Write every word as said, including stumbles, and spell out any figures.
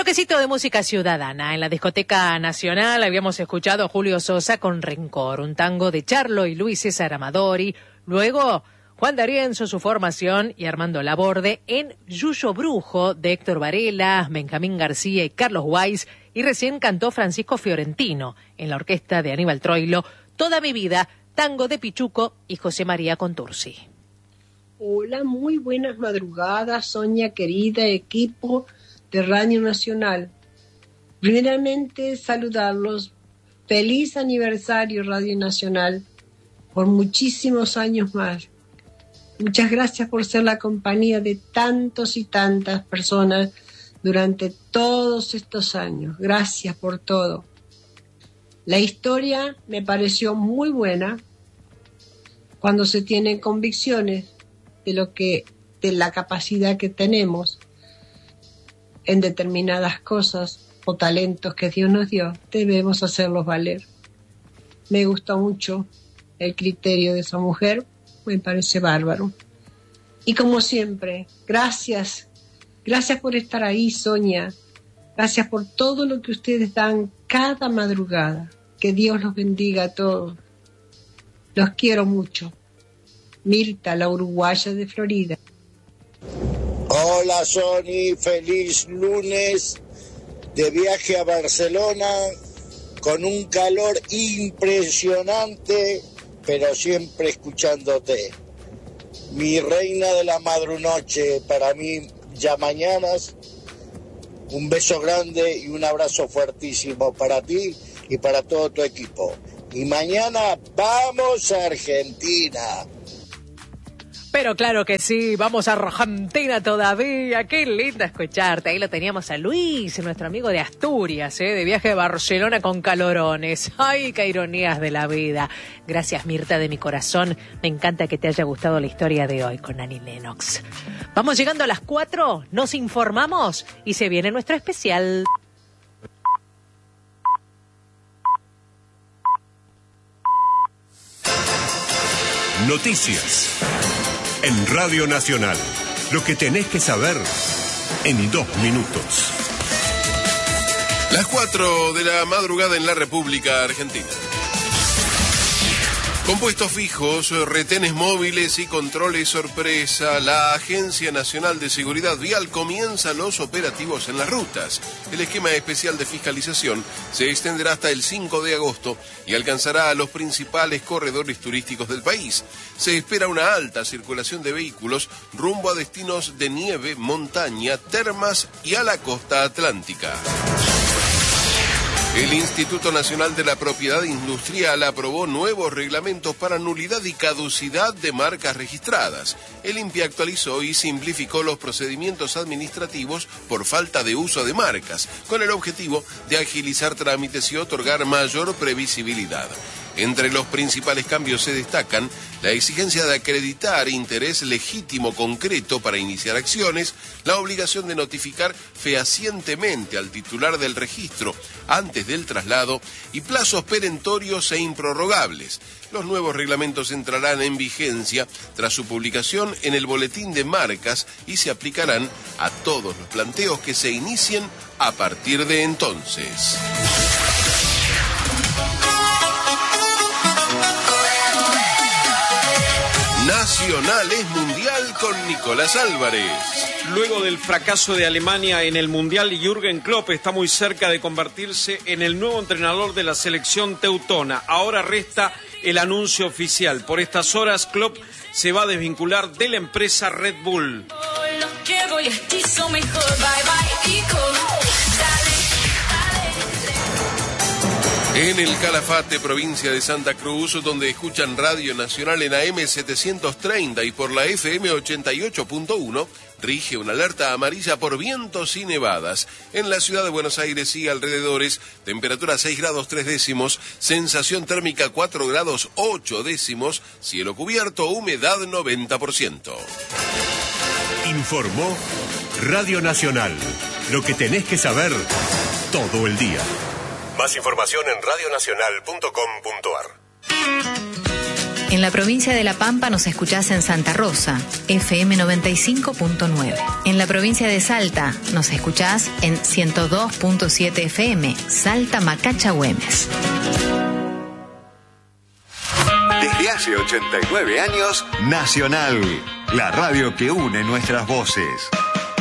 toquecito de música ciudadana. En la Discoteca Nacional habíamos escuchado a Julio Sosa con Rencor, un tango de Charlo y Luis César Amadori. Luego, Juan D'Arienzo, su formación, y Armando Laborde en Yuyo Brujo de Héctor Varela, Benjamín García y Carlos Weiss. Y recién cantó Francisco Fiorentino en la orquesta de Aníbal Troilo, Toda mi vida, tango de Pichuco y José María Contursi. Hola, muy buenas madrugadas, Sonia querida, equipo de Radio Nacional. Primeramente, saludarlos. Feliz aniversario, Radio Nacional, por muchísimos años más. Muchas gracias por ser la compañía de tantos y tantas personas durante todos estos años. Gracias por todo. La historia me pareció muy buena cuando se tienen convicciones de lo que, de la capacidad que tenemos en determinadas cosas o talentos que Dios nos dio, debemos hacerlos valer. Me gustó mucho el criterio de esa mujer, me parece bárbaro. Y como siempre, gracias, gracias por estar ahí, Sonia. Gracias por todo lo que ustedes dan cada madrugada. Que Dios los bendiga a todos. Los quiero mucho. Mirta, la uruguaya de Florida. Hola, Sony, feliz lunes de viaje a Barcelona con un calor impresionante, pero siempre escuchándote. Mi reina de la madrunoche, para mí ya mañanas, un beso grande y un abrazo fuertísimo para ti y para todo tu equipo. Y mañana vamos a Argentina. Pero claro que sí, vamos a Argentina todavía. Qué lindo escucharte. Ahí lo teníamos a Luis, nuestro amigo de Asturias, ¿eh? De viaje a Barcelona con calorones. Ay, qué ironías de la vida. Gracias, Mirta, de mi corazón. Me encanta que te haya gustado la historia de hoy con Annie Lennox. Vamos llegando a las cuatro, nos informamos y se viene nuestro especial. Noticias en Radio Nacional. Lo que tenés que saber en dos minutos. Las cuatro de la madrugada en la República Argentina. Con puestos fijos, retenes móviles y controles sorpresa, la Agencia Nacional de Seguridad Vial comienza los operativos en las rutas. El esquema especial de fiscalización se extenderá hasta el cinco de agosto y alcanzará a los principales corredores turísticos del país. Se espera una alta circulación de vehículos rumbo a destinos de nieve, montaña, termas y a la costa atlántica. El Instituto Nacional de la Propiedad Industrial aprobó nuevos reglamentos para nulidad y caducidad de marcas registradas. El INPI actualizó y simplificó los procedimientos administrativos por falta de uso de marcas, con el objetivo de agilizar trámites y otorgar mayor previsibilidad. Entre los principales cambios se destacan la exigencia de acreditar interés legítimo concreto para iniciar acciones, la obligación de notificar fehacientemente al titular del registro antes del traslado y plazos perentorios e improrrogables. Los nuevos reglamentos entrarán en vigencia tras su publicación en el Boletín de Marcas y se aplicarán a todos los planteos que se inicien a partir de entonces. Nacional es mundial con Nicolás Álvarez. Luego del fracaso de Alemania en el Mundial, Jürgen Klopp está muy cerca de convertirse en el nuevo entrenador de la selección teutona. Ahora resta el anuncio oficial. Por estas horas, Klopp se va a desvincular de la empresa Red Bull. En el Calafate, provincia de Santa Cruz, donde escuchan Radio Nacional en A M setecientos treinta y por la F M ochenta y ocho punto uno, rige una alerta amarilla por vientos y nevadas. En la ciudad de Buenos Aires y alrededores, temperatura seis grados tres décimos, sensación térmica cuatro grados ocho décimos, cielo cubierto, humedad noventa por ciento. Informó Radio Nacional. Lo que tenés que saber todo el día. Más información en radio nacional punto com punto a r. En la provincia de La Pampa nos escuchás en Santa Rosa, F M noventa y cinco punto nueve. En la provincia de Salta nos escuchás en ciento dos punto siete F M, Salta Macacha Güemes. Desde hace ochenta y nueve años, Nacional, la radio que une nuestras voces.